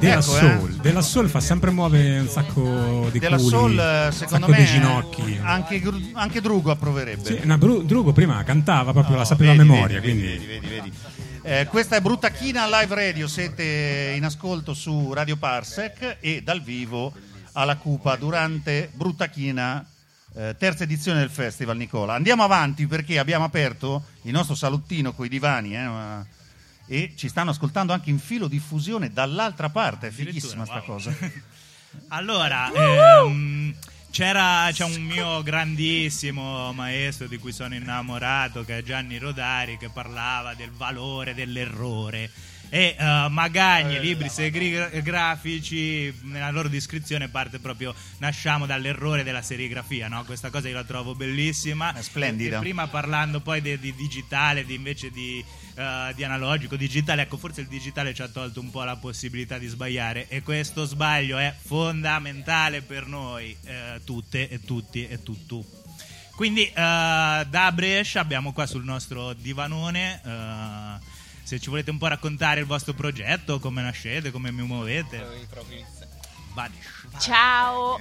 Della Soul. Della Soul fa sempre muovere un sacco di Della culi, Soul, secondo me, dei ginocchi. Anche Drugo approverebbe. Sì, Drugo prima cantava, proprio la sapeva a vedi, memoria. Vedi. Questa è Brutta China Live Radio, siete in ascolto su Radio Parsec e dal vivo alla Cupa durante Brutta China, terza edizione del festival. Nicola, andiamo avanti perché abbiamo aperto il nostro salottino con i divani e ci stanno ascoltando anche in filo diffusione dall'altra parte, è fighissima sta cosa. Allora, c'è un mio grandissimo maestro di cui sono innamorato, che è Gianni Rodari, che parlava del valore dell'errore. E Magagni, libri serigrafici, nella loro descrizione parte proprio: nasciamo dall'errore della serigrafia, no? Questa cosa io la trovo bellissima, è splendida. E prima parlando poi di digitale, invece di analogico, digitale, ecco, forse il digitale ci ha tolto un po' la possibilità di sbagliare, e questo sbaglio è fondamentale per noi, tutte e tutti e tutto. Quindi da Brescia abbiamo qua sul nostro divanone, se ci volete un po' raccontare il vostro progetto, come nascete, come mi muovete. Ciao,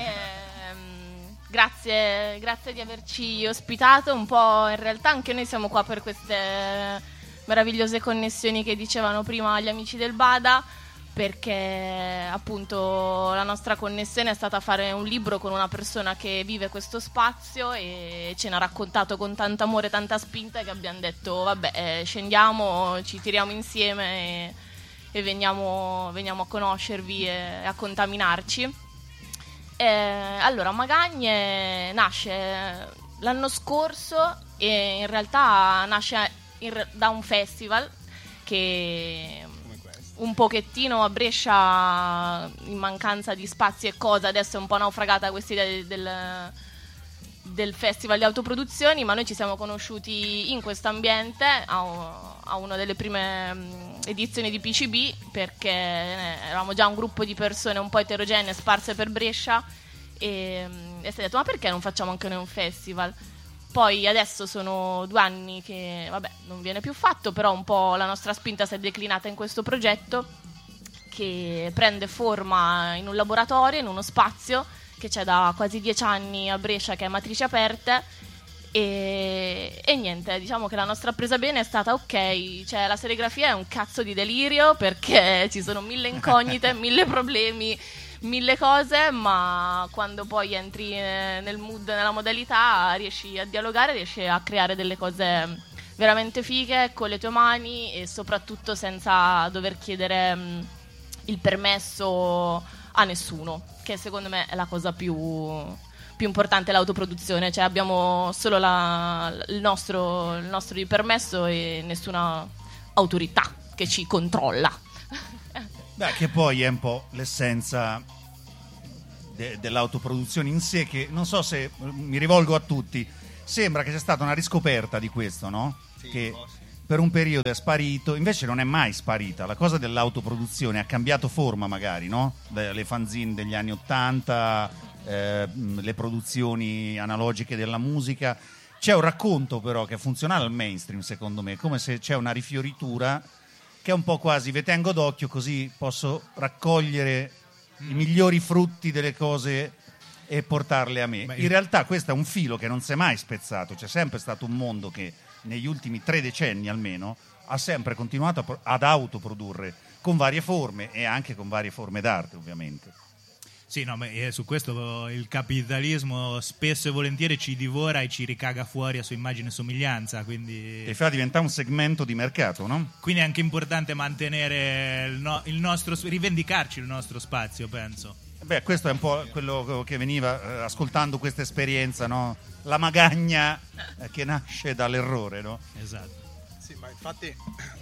grazie di averci ospitato. Un po', in realtà anche noi siamo qua per queste meravigliose connessioni che dicevano prima gli amici del Bada, perché appunto la nostra connessione è stata fare un libro con una persona che vive questo spazio e ce n'ha raccontato con tanto amore, tanta spinta, che abbiamo detto vabbè, scendiamo, ci tiriamo insieme e veniamo a conoscervi e a contaminarci. Allora, Magagne nasce l'anno scorso e in realtà nasce da un festival che un pochettino a Brescia, in mancanza di spazi e cose, adesso è un po' naufragata questa idea del festival di autoproduzioni, ma noi ci siamo conosciuti in questo ambiente a una delle prime edizioni di PCB, perché eravamo già un gruppo di persone un po' eterogenee sparse per Brescia e si è detto: ma perché non facciamo anche noi un festival? Poi adesso sono 2 anni che, vabbè, non viene più fatto, però un po' la nostra spinta si è declinata in questo progetto che prende forma in un laboratorio, in uno spazio che c'è da quasi 10 anni a Brescia, che è Matrici Aperte, e niente, diciamo che la nostra presa bene è stata ok, cioè la serigrafia è un cazzo di delirio perché ci sono 1000 incognite, 1000 problemi, 1000 cose, ma quando poi entri nel mood, nella modalità, riesci a dialogare, riesci a creare delle cose veramente fighe con le tue mani e soprattutto senza dover chiedere il permesso a nessuno, che secondo me è la cosa più importante, l'autoproduzione, cioè abbiamo solo il nostro permesso e nessuna autorità che ci controlla. Beh, che poi è un po' l'essenza dell'autoproduzione in sé, che non so se mi rivolgo a tutti, sembra che sia stata una riscoperta di questo, no? Sì, che per un periodo è sparito, invece non è mai sparita. La cosa dell'autoproduzione ha cambiato forma magari, no? Le fanzine degli anni '80, le produzioni analogiche della musica. C'è un racconto però che è funzionale al mainstream, secondo me, come se c'è una rifioritura che è un po' quasi ve tengo d'occhio così posso raccogliere i migliori frutti delle cose e portarle a me. In realtà questo è un filo che non si è mai spezzato, c'è sempre stato un mondo che negli ultimi 3 decenni almeno ha sempre continuato ad autoprodurre con varie forme e anche con varie forme d'arte, ovviamente. Sì, no, ma su questo il capitalismo spesso e volentieri ci divora e ci ricaga fuori a sua immagine e somiglianza, quindi e fa diventare un segmento di mercato, no? Quindi è anche importante mantenere il nostro, rivendicarci il nostro spazio, penso. Beh, questo è un po' quello che veniva ascoltando questa esperienza, no? La magagna che nasce dall'errore, no? Esatto. Sì, ma infatti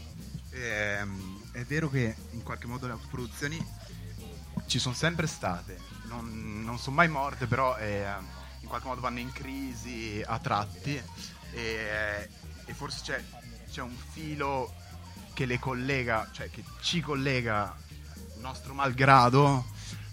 è vero che in qualche modo le autoproduzioni ci sono sempre state, non sono mai morte, però in qualche modo vanno in crisi a tratti e forse c'è un filo che le collega, cioè che ci collega nostro malgrado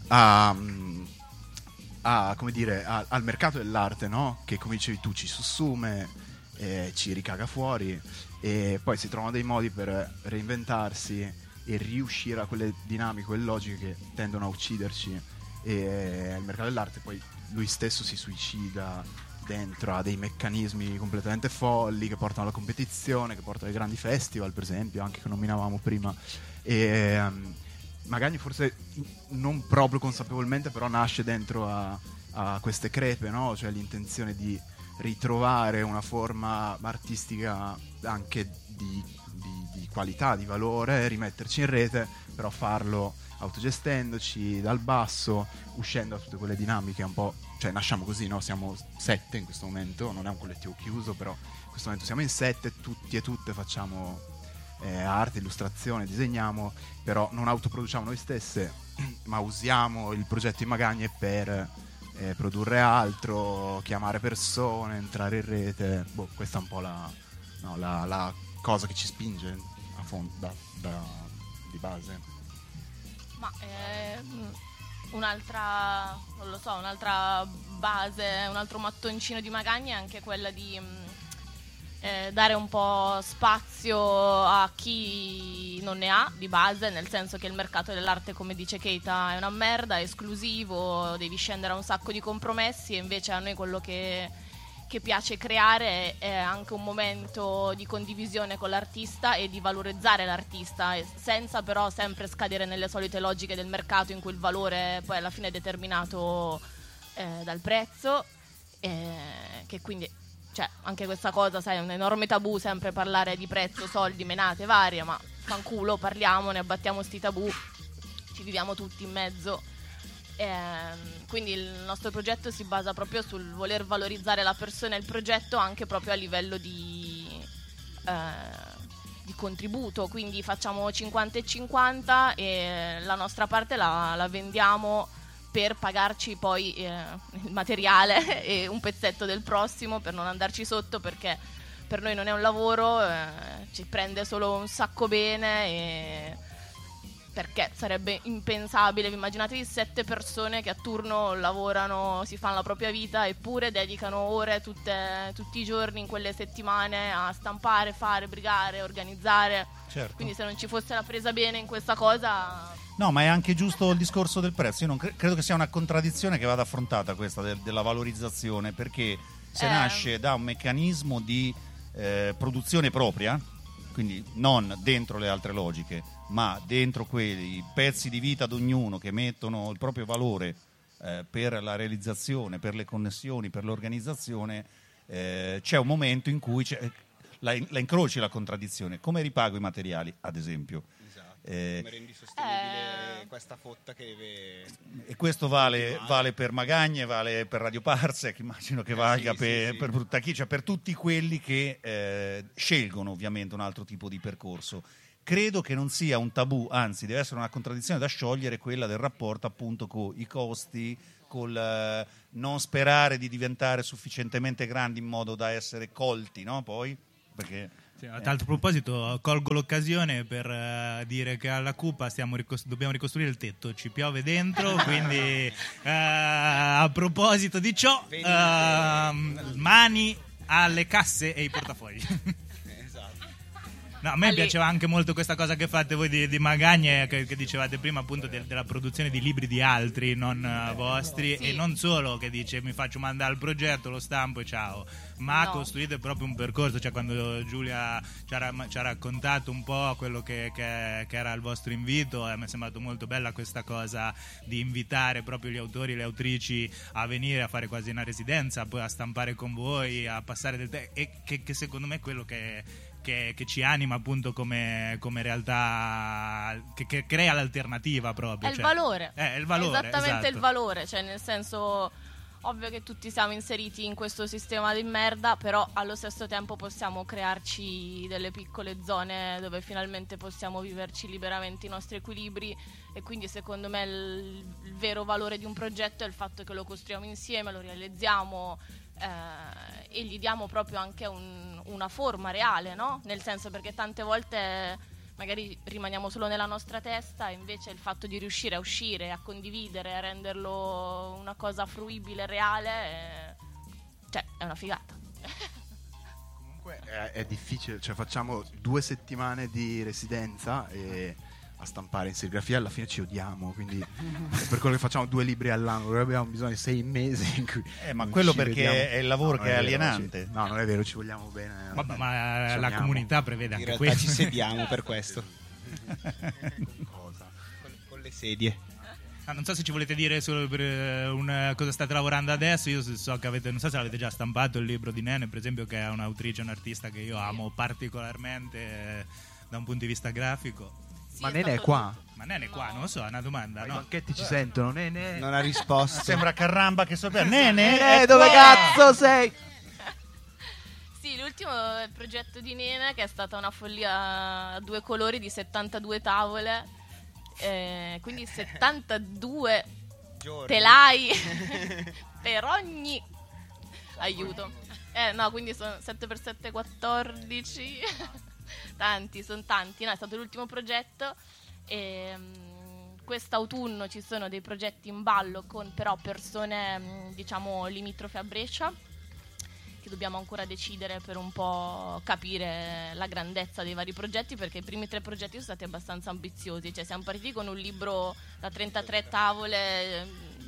come dire, al mercato dell'arte, no? Che come dicevi tu ci sussume, ci ricaga fuori e poi si trovano dei modi per reinventarsi e riuscire a quelle dinamiche, quelle logiche che tendono a ucciderci. E il mercato dell'arte poi lui stesso si suicida dentro a dei meccanismi completamente folli che portano alla competizione, che portano ai grandi festival, per esempio, anche che nominavamo prima. E magari forse non proprio consapevolmente, però nasce dentro a queste crepe, no? Cioè l'intenzione di ritrovare una forma artistica anche di qualità, di valore, rimetterci in rete, però farlo autogestendoci dal basso, uscendo da tutte quelle dinamiche un po', cioè nasciamo così, no? Siamo 7 in questo momento, non è un collettivo chiuso, però in questo momento siamo in 7, tutti e tutte facciamo arte, illustrazione, disegniamo, però non autoproduciamo noi stesse, ma usiamo il progetto in Magagne per produrre altro, chiamare persone, entrare in rete. Questa è un po' la cosa che ci spinge a fondo di base. Ma un'altra, non lo so, un'altra base, un altro mattoncino di Magagne è anche quella di dare un po' spazio a chi non ne ha di base, nel senso che il mercato dell'arte, come dice Keita, è una merda, è esclusivo, devi scendere a un sacco di compromessi, e invece a noi quello che piace creare è anche un momento di condivisione con l'artista e di valorizzare l'artista, senza però sempre scadere nelle solite logiche del mercato in cui il valore poi alla fine è determinato dal prezzo, che quindi, cioè, anche questa cosa, sai, è un enorme tabù sempre parlare di prezzo, soldi, menate varie, ma fanculo, parliamone, abbattiamo sti tabù, ci viviamo tutti in mezzo. Quindi il nostro progetto si basa proprio sul voler valorizzare la persona e il progetto anche proprio a livello di contributo, quindi facciamo 50 e 50 e la nostra parte la vendiamo per pagarci poi il materiale e un pezzetto del prossimo, per non andarci sotto, perché per noi non è un lavoro, ci prende solo un sacco bene, perché sarebbe impensabile. Vi immaginatevi 7 persone che a turno lavorano, si fanno la propria vita, eppure dedicano ore tutti i giorni in quelle settimane a stampare, fare, brigare, organizzare. Certo. Quindi se non ci fosse la presa bene in questa cosa... No, ma è anche giusto il discorso del prezzo. Io non credo che sia una contraddizione che vada affrontata questa della valorizzazione, perché se nasce da un meccanismo di produzione propria, quindi non dentro le altre logiche, ma dentro quei pezzi di vita di ognuno che mettono il proprio valore per la realizzazione, per le connessioni, per l'organizzazione, c'è un momento in cui la incroci la contraddizione. Come ripago i materiali, ad esempio? Come rendi sostenibile questa fotta che deve... E questo vale per Magagne, vale per Radio Parsec, immagino che valga per Bruttachì, cioè per tutti quelli che scelgono ovviamente un altro tipo di percorso. Credo che non sia un tabù, anzi deve essere una contraddizione da sciogliere, quella del rapporto appunto con i costi, col non sperare di diventare sufficientemente grandi in modo da essere colti, no? Poi, perché... Sì, a tal proposito colgo l'occasione per dire che alla Cupa dobbiamo ricostruire il tetto, ci piove dentro, quindi a proposito di ciò, mani alle casse e ai portafogli. No, a me piaceva anche molto questa cosa che fate voi di Magagne, che dicevate prima appunto della produzione di libri di altri, non vostri, sì. E non solo che dice mi faccio mandare il progetto, lo stampo e ciao, ma costruite proprio un percorso. Cioè quando Giulia ci ha raccontato un po' quello che era il vostro invito, mi è sembrato molto bella questa cosa di invitare proprio gli autori e le autrici a venire a fare quasi una residenza, poi a stampare con voi, a passare del tempo, e che secondo me è quello che ci anima appunto come realtà che crea l'alternativa proprio. È il valore. È il valore. Esattamente, esatto. Il valore, cioè nel senso, ovvio che tutti siamo inseriti in questo sistema di merda, però allo stesso tempo possiamo crearci delle piccole zone dove finalmente possiamo viverci liberamente i nostri equilibri, e quindi secondo me il vero valore di un progetto è il fatto che lo costruiamo insieme, lo realizziamo e gli diamo proprio anche una forma reale, no? Nel senso, perché tante volte magari rimaniamo solo nella nostra testa, e invece il fatto di riuscire a uscire, a condividere, a renderlo una cosa fruibile, reale, cioè è una figata. Comunque è difficile, cioè facciamo 2 settimane di residenza e a stampare in serigrafia, alla fine ci odiamo, quindi per quello che facciamo 2 libri all'anno, noi abbiamo bisogno di 6 mesi in cui ma non quello ci perché vediamo. è il lavoro No, che è non vero, alienante. no, non è vero, ci vogliamo bene. Vabbè, ma Ci la amiamo. comunità prevede In anche realtà questo. ci sediamo per questo. Cosa? Con le sedie. Non so se ci volete dire solo per cosa state lavorando adesso. Io so che avete, non so se l'avete già stampato il libro di Nene, per esempio, che è un'autrice, un'artista che io amo particolarmente da un punto di vista grafico. Sì, Ma è Nene è stato- qua? Ma Nene è qua, non lo so, è una domanda, I no? banchetti ci sentono, Nene? Non ha risposto. Sembra Carramba che sopra. Nene, Nene, è dove qua! cazzo sei? Sì, l'ultimo è il progetto di Nene, che è stata una follia a 2 colori di 72 tavole, quindi 72 Giorni. telai per ogni aiuto. No, quindi sono 7x7 14. Tanti, sono tanti. No, è stato l'ultimo progetto e quest'autunno ci sono dei progetti in ballo con però persone diciamo limitrofe a Brescia, che dobbiamo ancora decidere per un po' capire la grandezza dei vari progetti, perché i primi 3 progetti sono stati abbastanza ambiziosi, cioè siamo partiti con un libro da 33 tavole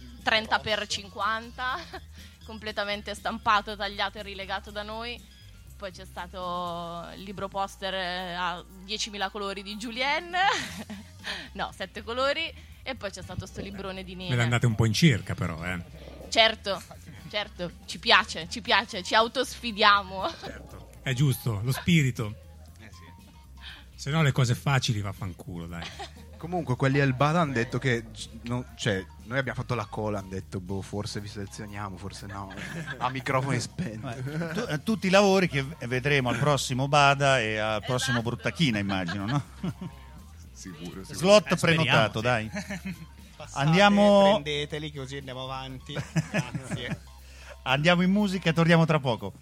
30x50 completamente stampato, tagliato e rilegato da noi. Poi c'è stato il libro poster a 10.000 colori di Julien no, 7 colori, e poi c'è stato sto librone di Me ne Nene. andate un po' in circa, però, Certo, ci piace, ci autosfidiamo. Certo. È giusto, lo spirito. Se no le cose facili vaffanculo, dai. Comunque quelli al Bada hanno detto che cioè noi abbiamo fatto la cola, hanno detto boh, forse vi selezioniamo, forse no, a microfoni spenti. Tutti i lavori che vedremo al prossimo Bada e al prossimo Bruttachina, immagino, no? Sicuro. Slot speriamo, prenotato, sì. dai. Passate, Andiamo- prendeteli così andiamo avanti. Grazie. Andiamo in musica e torniamo tra poco.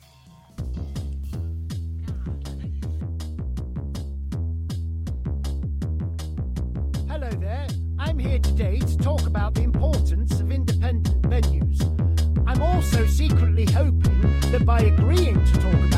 Hello there. I'm here today to talk about the importance of independent venues. I'm also secretly hoping that by agreeing to talk